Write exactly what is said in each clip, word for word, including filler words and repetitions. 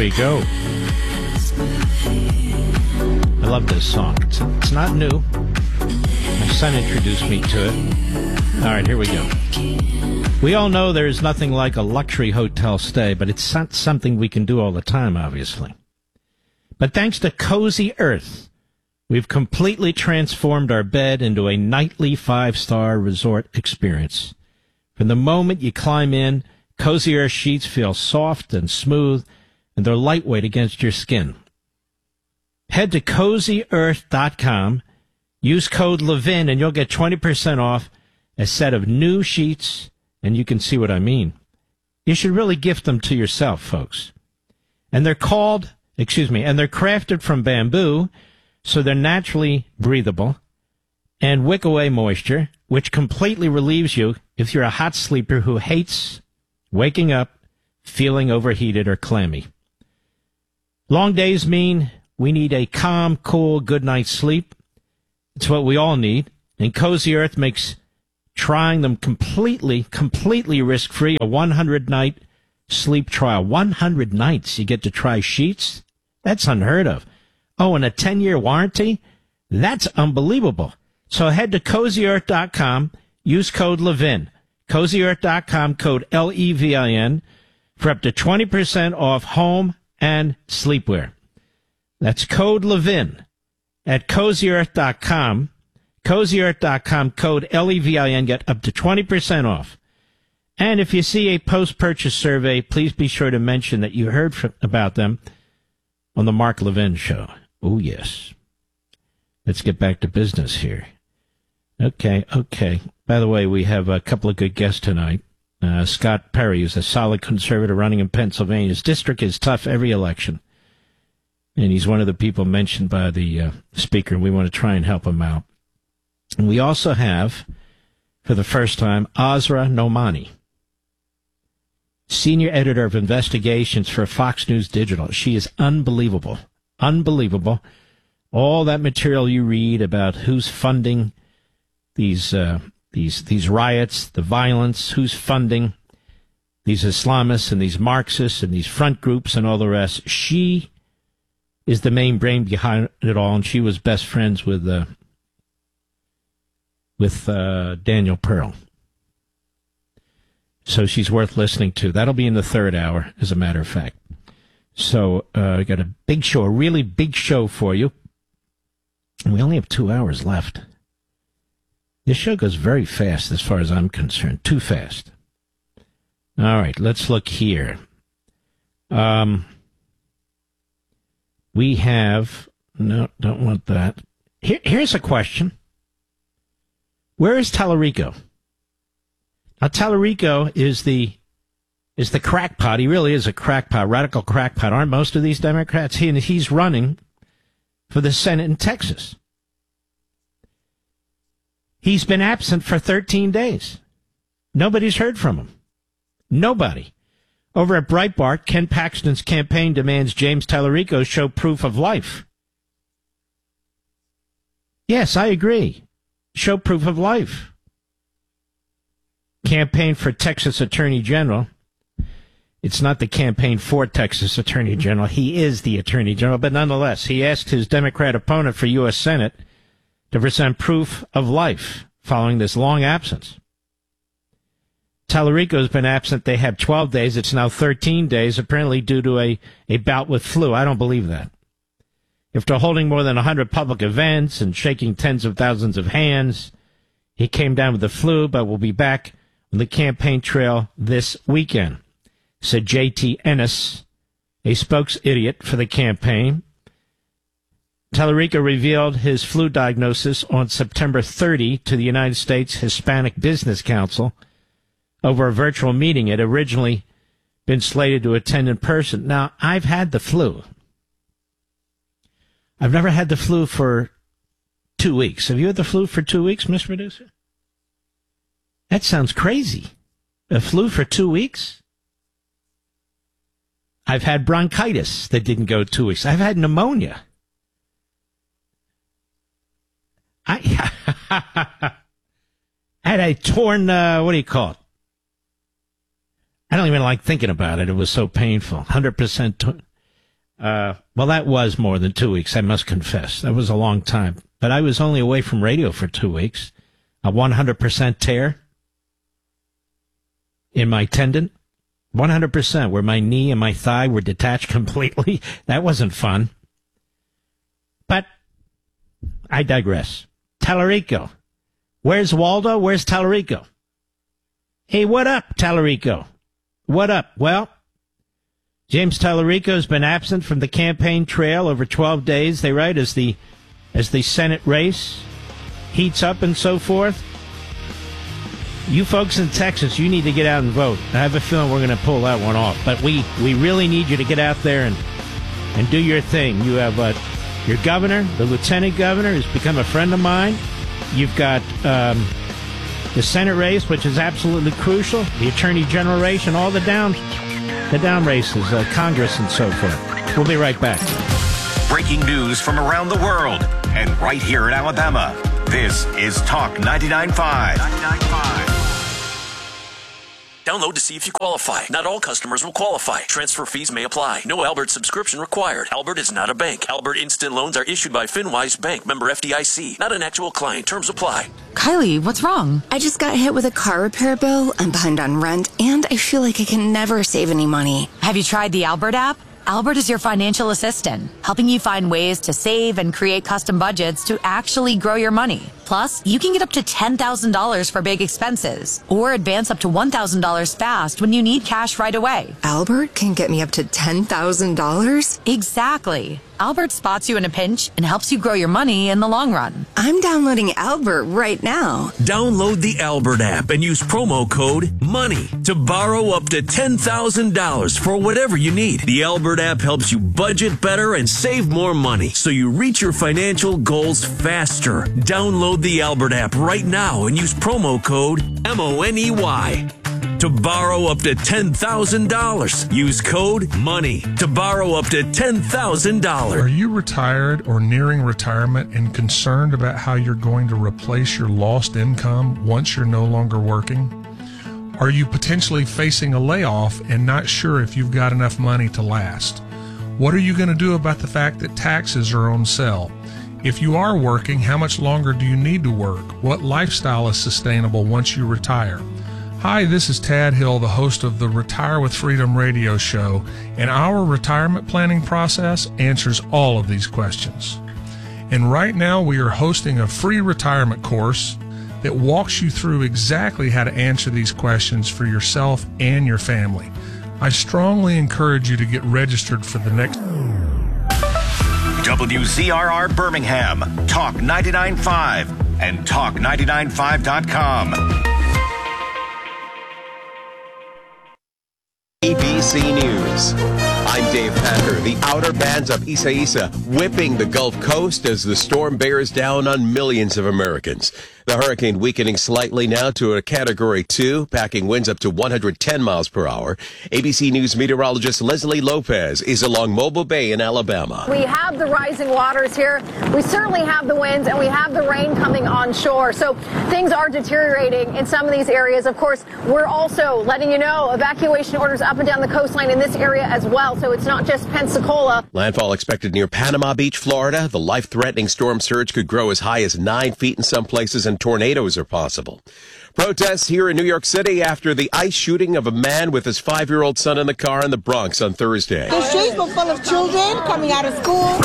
you go. I love this song. It's, it's not new. My son introduced me to it. All right, here we go. We all know there's nothing like a luxury hotel stay, but it's not something we can do all the time, obviously. But thanks to Cozy Earth, we've completely transformed our bed into a nightly five-star resort experience. From the moment you climb in, Cozy Earth sheets feel soft and smooth, and they're lightweight against your skin. Head to cozy earth dot com, use code Levin, and you'll get twenty percent off a set of new sheets, and you can see what I mean. You should really gift them to yourself, folks. And they're called, excuse me, and they're crafted from bamboo, so they're naturally breathable, and wick away moisture, which completely relieves you if you're a hot sleeper who hates waking up feeling overheated or clammy. Long days mean we need a calm, cool, good night's sleep. It's what we all need. And Cozy Earth makes trying them completely, completely risk-free. A one hundred night sleep trial. one hundred nights you get to try sheets? That's unheard of. Oh, and a ten year warranty? That's unbelievable. So head to cozy earth dot com, use code Levin. cozy earth dot com, code L E V I N, for up to twenty percent off home and sleepwear. That's code Levin at cozy earth dot com. cozy earth dot com, code L E V I N, get up to twenty percent off. And if you see a post-purchase survey, please be sure to mention that you heard from, about them on the Mark Levin Show. Oh, yes. Let's get back to business here. Okay, okay. By the way, we have a couple of good guests tonight. Uh, Scott Perry, who's a solid conservative running in Pennsylvania. His district is tough every election. And he's one of the people mentioned by the uh, speaker, and we want to try and help him out. And we also have, for the first time, Azra Nomani, senior editor of investigations for Fox News Digital. She is unbelievable. Unbelievable. All that material you read about who's funding these uh, these these riots, the violence, who's funding these Islamists and these Marxists and these front groups and all the rest. She is the main brain behind it all, and she was best friends with uh, with uh, Daniel Pearl. So she's worth listening to. That'll be in the third hour, as a matter of fact. So uh, I got a big show, a really big show for you. And we only have two hours left. This show goes very fast as far as I'm concerned. Too fast. All right, let's look here. Um... We have, no, don't want that. Here, here's a question. Where is Tallarico? Now, Tallarico is the is the crackpot. He really is a crackpot, radical crackpot. Aren't most of these Democrats? He, and he's running for the Senate in Texas. He's been absent for thirteen days. Nobody's heard from him. Nobody. Over at Breitbart, Ken Paxton's campaign demands James Tallarico show proof of life. Yes, I agree. Show proof of life. Campaign for Texas Attorney General. It's not the campaign for Texas Attorney General. He is the Attorney General, but nonetheless, he asked his Democrat opponent for U S Senate to present proof of life following this long absence. Tallarico's been absent. They have twelve days. It's now thirteen days, apparently due to a, a bout with flu. I don't believe that. After holding more than one hundred public events and shaking tens of thousands of hands, he came down with the flu, but will be back on the campaign trail this weekend, said J T Ennis, a spokes idiot for the campaign. Tallarico revealed his flu diagnosis on September thirtieth to the United States Hispanic Business Council over a virtual meeting. It had originally been slated to attend in person. Now, I've had the flu. I've never had the flu for two weeks. Have you had the flu for two weeks, Mister Producer? That sounds crazy. A flu for two weeks? I've had bronchitis that didn't go two weeks. I've had pneumonia. I, I had a torn, uh, what do you call it? I don't even like thinking about it. It was so painful. one hundred percent torn. Uh, well, that was more than two weeks, I must confess. That was a long time. But I was only away from radio for two weeks. A one hundred percent tear in my tendon. one hundred percent, where my knee and my thigh were detached completely. That wasn't fun. But I digress. Tallarico. Where's Waldo? Where's Tallarico? Hey, what up, Tallarico? What up? Well, James Tallarico's been absent from the campaign trail over twelve days, they write, as the as the Senate race heats up and so forth. You folks in Texas, you need to get out and vote. I have a feeling we're going to pull that one off. But we, we really need you to get out there and, and do your thing. You have uh, your governor, the lieutenant governor, has become a friend of mine. You've got um, the Senate race, which is absolutely crucial, the Attorney General race, and all the down, the down races, uh, Congress and so forth. We'll be right back. Breaking news from around the world and right here in Alabama. This is Talk ninety-nine point five. ninety-nine point five. Download to see if you qualify. Not all customers will qualify. Transfer fees may apply. No Albert subscription required. Albert is not a bank. Albert Instant Loans are issued by FinWise Bank, member F D I C. Not an actual client. Terms apply. Kylie, what's wrong? I just got hit with a car repair bill. I'm behind on rent, and I feel like I can never save any money. Have you tried the Albert app? Albert is your financial assistant, helping you find ways to save and create custom budgets to actually grow your money. Plus, you can get up to ten thousand dollars for big expenses or advance up to one thousand dollars fast when you need cash right away. Albert can get me up to ten thousand dollars? Exactly. Albert spots you in a pinch and helps you grow your money in the long run. I'm downloading Albert right now. Download the Albert app and use promo code MONEY to borrow up to ten thousand dollars for whatever you need. The Albert app helps you budget better and save more money so you reach your financial goals faster. Download the Albert app right now and use promo code M O N E Y to borrow up to ten thousand dollars. Use code MONEY to borrow up to ten thousand dollars. Are you retired or nearing retirement and concerned about how you're going to replace your lost income once you're no longer working? Are you potentially facing a layoff and not sure if you've got enough money to last? What are you going to do about the fact that taxes are on sale? If you are working, how much longer do you need to work? What lifestyle is sustainable once you retire? Hi, this is Tad Hill, the host of the Retire with Freedom radio show, and our retirement planning process answers all of these questions. And right now we are hosting a free retirement course that walks you through exactly how to answer these questions for yourself and your family. I strongly encourage you to get registered for the next... W Z R R Birmingham, Talk ninety-nine point five, and talk ninety-nine five dot com. A B C News. I'm Dave Packer. The outer bands of Isaias whipping the Gulf Coast as the storm bears down on millions of Americans. The hurricane weakening slightly now to a Category two, packing winds up to one hundred ten miles per hour. A B C News meteorologist Leslie Lopez is along Mobile Bay in Alabama. We have the rising waters here. We certainly have the winds, and we have the rain coming on shore. So things are deteriorating in some of these areas. Of course, we're also letting you know evacuation orders up and down the coastline in this area as well. So it's not just Pensacola. Landfall expected near Panama Beach, Florida. The life-threatening storm surge could grow as high as nine feet in some places, and tornadoes are possible. Protests here in New York City after the ICE shooting of a man with his five-year-old son in the car in the Bronx on Thursday. The streets were full of children coming out of school.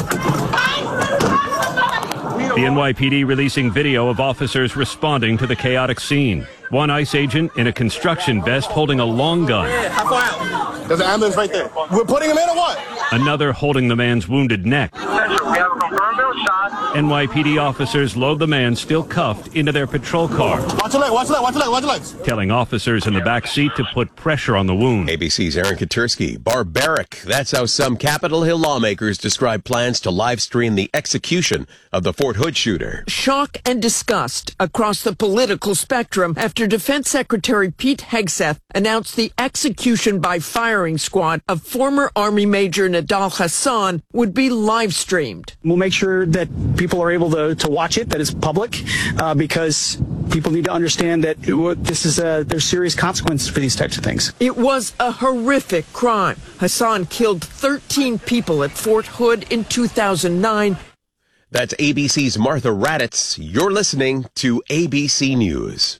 The N Y P D releasing video of officers responding to the chaotic scene. One ICE agent in a construction vest holding a long gun. How far out? There's an ambulance right there. We're putting him in or what? Another holding the man's wounded neck. N Y P D officers load the man still cuffed into their patrol car. Watch your leg, watch your leg, watch your leg, watch your legs. Telling officers in the back seat to put pressure on the wound. A B C's Aaron Katursky. Barbaric. That's how some Capitol Hill lawmakers describe plans to live stream the execution of the Fort Hood shooter. Shock and disgust across the political spectrum after Defense Secretary Pete Hegseth announced the execution by firing squad of former Army Major Nidal Hasan would be live streamed. We'll make sure that people are able to, to watch it, that it's public, uh, because People need to understand that it, this is a, there's serious consequences for these types of things. It was a horrific crime. Hassan killed thirteen people at Fort Hood in two thousand nine. That's A B C's Martha Raddatz. You're listening to A B C News.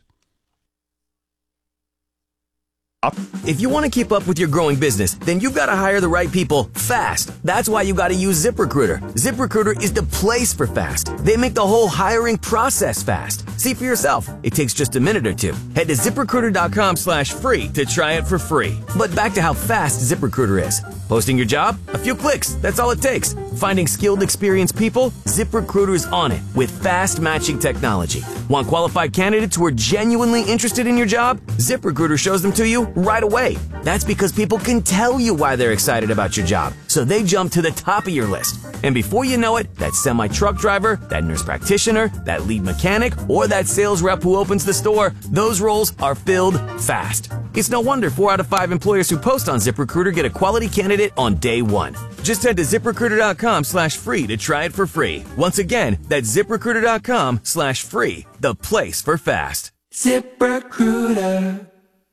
If you want to keep up with your growing business, then you've got to hire the right people fast. That's why you got to use ZipRecruiter. ZipRecruiter is the place for fast. They make the whole hiring process fast. See for yourself. It takes just a minute or two. Head to ZipRecruiter.com slash free to try it for free. But back to how fast ZipRecruiter is. Posting your job? A few clicks. That's all it takes. Finding skilled, experienced people? ZipRecruiter's on it with fast matching technology. Want qualified candidates who are genuinely interested in your job? ZipRecruiter shows them to you right away. That's because people can tell you why they're excited about your job, so they jump to the top of your list. And before you know it, that semi-truck driver, that nurse practitioner, that lead mechanic, or that sales rep who opens the store, those roles are filled fast. It's no wonder four out of five employers who post on ZipRecruiter get a quality candidate on day one. Just head to ZipRecruiter.com slash free to try it for free. Once again, that's ZipRecruiter.com slash free, the place for fast. ZipRecruiter.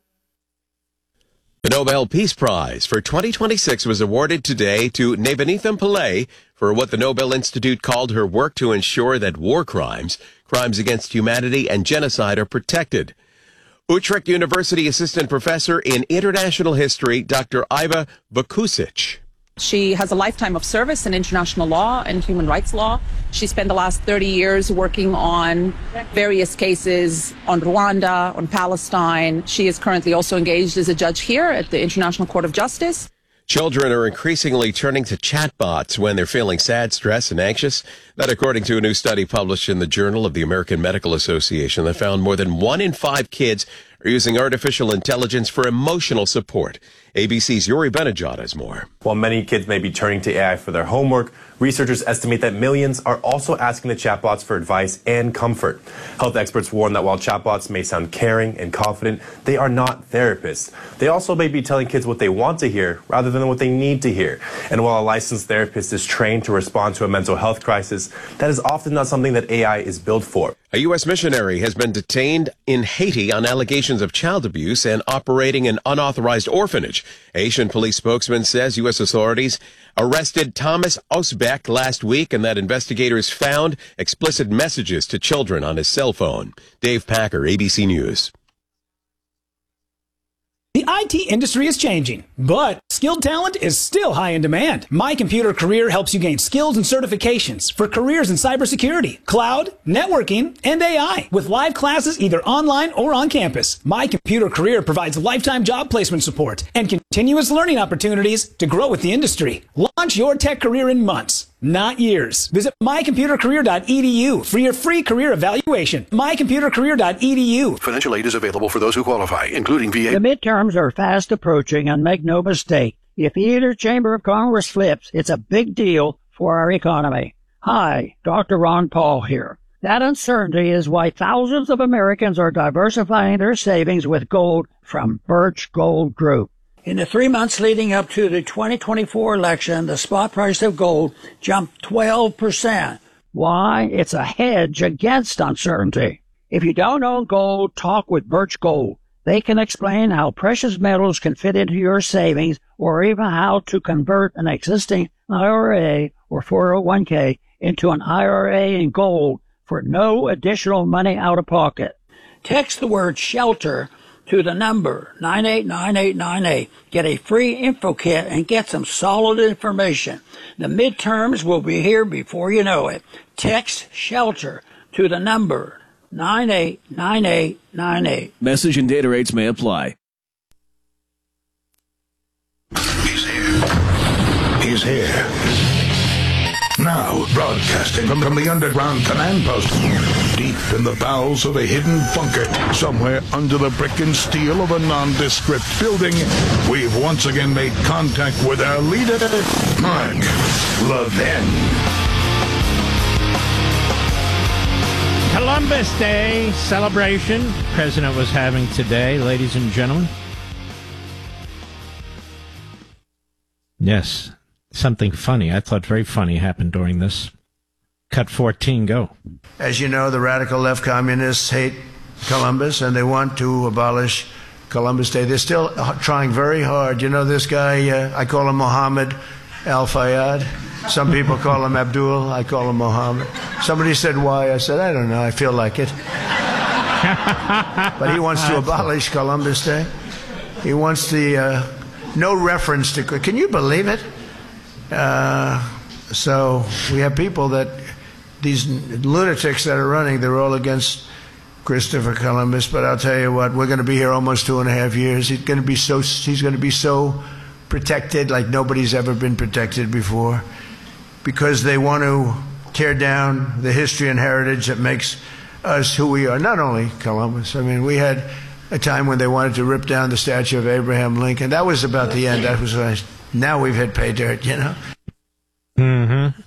The Nobel Peace Prize for twenty twenty-six was awarded today to Navanitha Pillai for what the Nobel Institute called her work to ensure that war crimes, crimes against humanity, and genocide are protected. Utrecht University Assistant Professor in International History, Doctor Iva Vukusic. She has a lifetime of service in international law and human rights law. She spent the last thirty years working on various cases on Rwanda, on Palestine. She is currently also engaged as a judge here at the International Court of Justice. Children are increasingly turning to chatbots when they're feeling sad, stressed, and anxious. That according to a new study published in the Journal of the American Medical Association that found more than one in five kids are using artificial intelligence for emotional support. A B C's Yuri Benajad has more. While many kids may be turning to A I for their homework, researchers estimate that millions are also asking the chatbots for advice and comfort. Health experts warn that while chatbots may sound caring and confident, they are not therapists. They also may be telling kids what they want to hear rather than what they need to hear. And while a licensed therapist is trained to respond to a mental health crisis, that is often not something that A I is built for. A U S missionary has been detained in Haiti on allegations of child abuse and operating an unauthorized orphanage. Haitian police spokesman says U S authorities arrested Thomas Osbeck last week and that investigators found explicit messages to children on his cell phone. Dave Packer, A B C News. The I T industry is changing, but skilled talent is still high in demand. My Computer Career helps you gain skills and certifications for careers in cybersecurity, cloud, networking, and A I. With live classes either online or on campus, My Computer Career provides lifetime job placement support and continuous learning opportunities to grow with the industry. Launch your tech career in months, not years. Visit my computer career dot e d u for your free career evaluation. my computer career dot e d u. Financial aid is available for those who qualify, including V A. The midterms are fast approaching, and make no mistake, if either chamber of Congress flips, it's a big deal for our economy. Hi, Doctor Ron Paul here. That uncertainty is why thousands of Americans are diversifying their savings with gold from Birch Gold Group. In the three months leading up to the twenty twenty-four election, the spot price of gold jumped twelve percent. Why? It's a hedge against uncertainty. If you don't own gold, talk with Birch Gold. They can explain how precious metals can fit into your savings or even how to convert an existing I R A or four oh one k into an I R A in gold for no additional money out of pocket. Text the word SHELTER to the number nine eight nine eight nine eight. Get a free info kit and get some solid information. The midterms will be here before you know it. Text SHELTER to the number nine eight nine eight nine eight. Message and data rates may apply. He's here. He's here. Now, broadcasting from, from the underground command post, deep in the bowels of a hidden bunker, somewhere under the brick and steel of a nondescript building, we've once again made contact with our leader, Mark Levin. Columbus Day celebration President was having today, ladies and gentlemen. Yes, something funny, I thought very funny, happened during this. Cut fourteen, go. As you know, the radical left communists hate Columbus, and they want to abolish Columbus Day. They're still trying very hard. You know this guy, uh, I call him Mohammed Al-Fayed. Some people call him Abdul. I call him Mohammed. Somebody said, why? I said, I don't know. I feel like it. But he wants to abolish Columbus Day. He wants the uh, no reference to... Can you believe it? Uh, so we have people that... These lunatics that are running, they're all against Christopher Columbus. But I'll tell you what, we're going to be here almost two and a half years. He's going to be so... He's going to be so protected like nobody's ever been protected before, because they want to tear down the history and heritage that makes us who we are. Not only Columbus. I mean, we had a time when they wanted to rip down the statue of Abraham Lincoln. That was about the end. That was when I, now we've hit pay dirt, you know? Mm-hmm.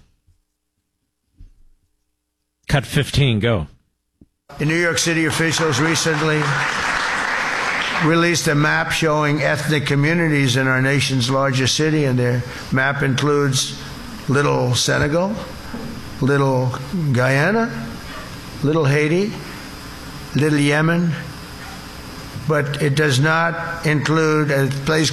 Cut fifteen, go. In New York City, officials recently released a map showing ethnic communities in our nation's largest city, and their map includes Little Senegal, Little Guyana, Little Haiti, Little Yemen, but it does not include a place